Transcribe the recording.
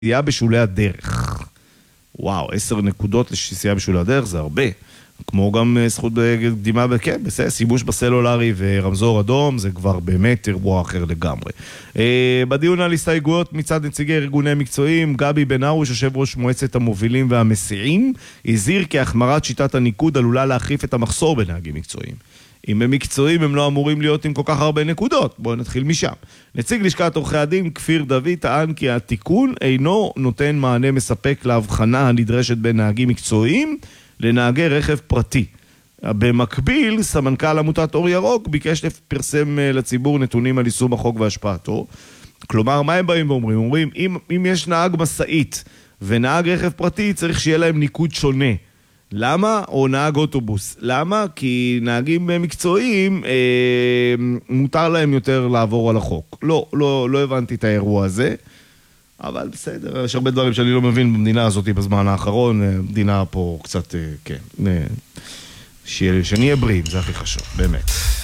סטייה בשולי הדרך. וואו, 10 נקודות לסטייה בשולי הדרך זה הרבה. כמו גם זכות קדימה, כן, בסדר, שימוש בסלולרי ורמזור אדום, זה כבר באמת אירוע אחר לגמרי. בדיון על הסתייגויות מצד נציגי ארגוני מקצועיים, גבי בן ארוש, יושב ראש מועצת המובילים והמסיעים, הזהיר כי החמרת שיטת הניקוד עלולה להחריף את המחסור בנהגים מקצועיים. אם הם מקצועיים, הם לא אמורים להיות עם כל כך הרבה נקודות. בואו נתחיל משם. נציג לשכת עורכי הדין, כפיר דוד, טען כי התיקון אינו נותן מענה מספק להבחנה הנדרשת בין נהגים מקצועיים לנהגי רכב פרטי. במקביל, סמנכ"ל עמותת אור ירוק ביקש לפרסם לציבור נתונים על יישום החוק והשפעתו. כלומר, מה הם באים ואומרים? אומרים, אם יש נהג מסעית ונהג רכב פרטי, צריך שיהיה להם ניקוד שונה. למה? או נהג אוטובוס. למה? כי נהגים מקצועיים מותר להם יותר לעבור על החוק. לא הבנתי את האירוע הזה, אבל בסדר, יש הרבה דברים שאני לא מבין במדינה הזאת בזמן האחרון. מדינה פה קצת, כן, שנהיה בריאים, זה הכי חשוב, באמת.